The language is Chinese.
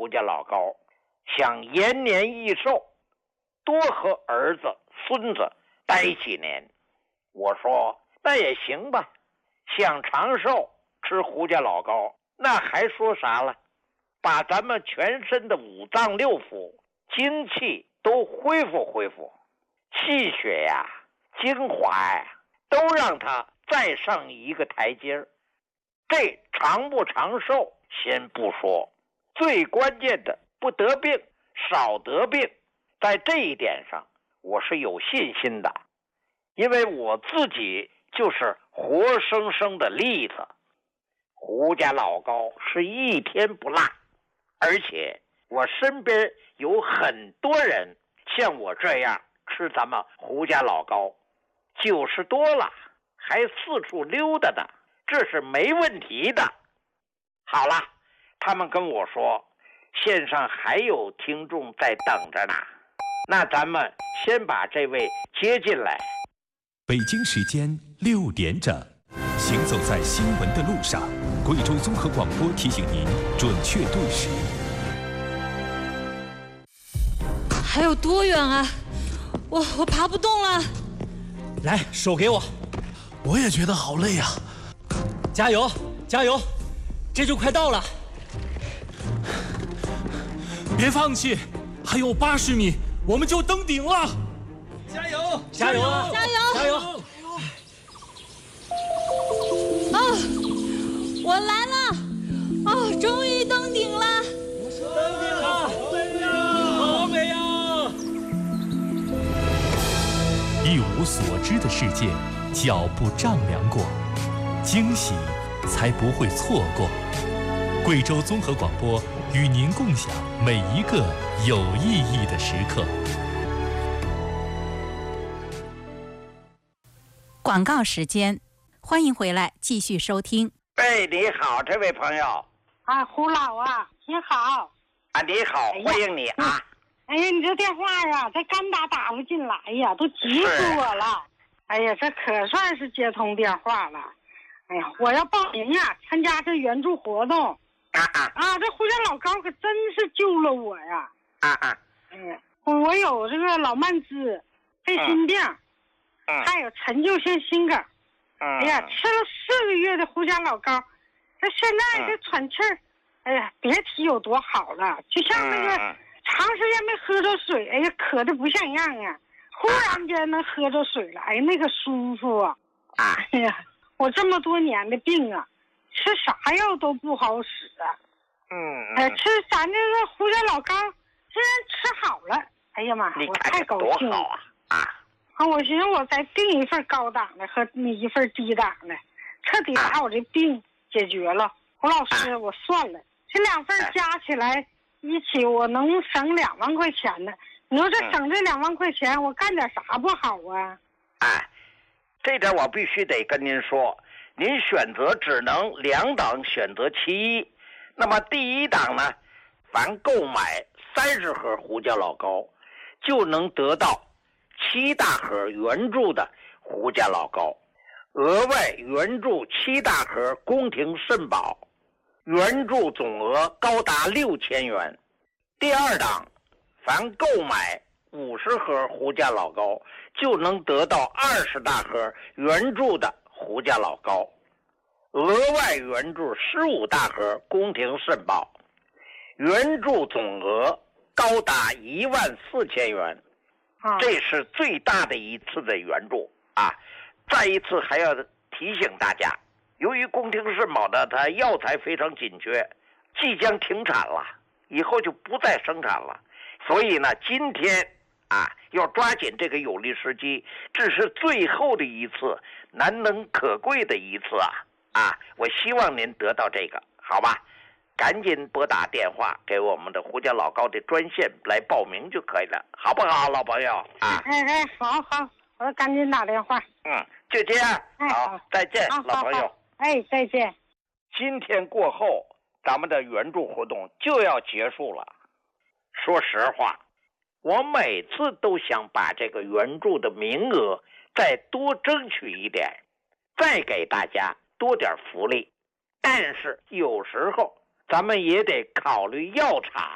胡家老高想延年益寿，多和儿子孙子待几年。我说那也行吧，想长寿吃胡家老高，那还说啥了？把咱们全身的五脏六腑精气都恢复恢复，气血呀精华呀都让它再上一个台阶。这长不长寿先不说，最关键的不得病少得病，在这一点上我是有信心的，因为我自己就是活生生的例子。胡家老高是一天不落，而且我身边有很多人像我这样吃咱们胡家老高，90多了还四处溜达呢，这是没问题的。好了，他们跟我说线上还有听众在等着呢，那咱们先把这位接进来。 北京时间6点整，行走在新闻的路上，贵州综合广播提醒您准确对时。 还有多远啊？我爬不动了。 来，手给我。 我也觉得好累啊。 加油，加油，这就快到了。 别放弃，还有80米，我们就登顶了。 加油，加油啊！ 加油！ 加油！ 啊，我来了！啊，终于登顶了！ 登顶了！好美呀！ 一无所知的世界，脚步丈量过，惊喜才不会错过。贵州综合广播与您共享每一个有意义的时刻。 广告时间，欢迎回来继续收听。 哎，你好，这位朋友。 啊，胡老啊，你好。 啊，你好，欢迎你啊。 哎呀，你这电话啊，这干打不进来呀，都急死我了。哎呀，这可算是接通电话了。哎呀，我要报名呀，参加这援助活动。这胡家老高可真是救了我呀。哎呀，我有这个老慢支、肺心病，还有陈旧性心梗。哎呀，吃了4个月的胡家老高，这现在这喘气儿，哎呀，别提有多好了，就像那个长时间没喝着水，哎呀，渴得不像样啊，忽然间能喝着水了，哎呀，那个舒服啊！哎呀，我这么多年的病啊，吃啥药都不好使啊。吃咱这个胡家老高，竟然吃好了，哎呀妈，我太高兴了我寻思我再订一份高档的和你一份低档的，彻底把我这病解决了。胡老师，我算了，这2份加起来一起我能省2万块钱呢。你说这省这2万块钱，我干点啥不好啊？ 这点我必须得跟您说，您选择只能2档选择其一。那么第1档呢，凡购买30盒胡家老高，就能得到7大盒原注的胡家老高，额外原注7大盒宫廷肾宝，原注总额高达6000元。第2档，凡购买50盒胡家老高，就能得到20大盒原注的胡家老高，额外原注15大盒宫廷肾宝，原注总额高达14000元。这是最大的一次的援助啊！再一次还要提醒大家，由于宫廷肾宝呢，它药材非常紧缺，即将停产了，以后就不再生产了。所以呢，今天要抓紧这个有利时机，这是最后的一次难能可贵的一次我希望您得到这个，好吧？赶紧拨打电话给我们的胡家老高的专线来报名就可以了，好不好，老朋友好，我赶紧打电话。 就这样。好，再见，老朋友。 再见。 今天过后，咱们的援助活动就要结束了。说实话，我每次都想把这个援助的名额再多争取一点，再给大家多点福利，但是有时候咱们也得考虑药厂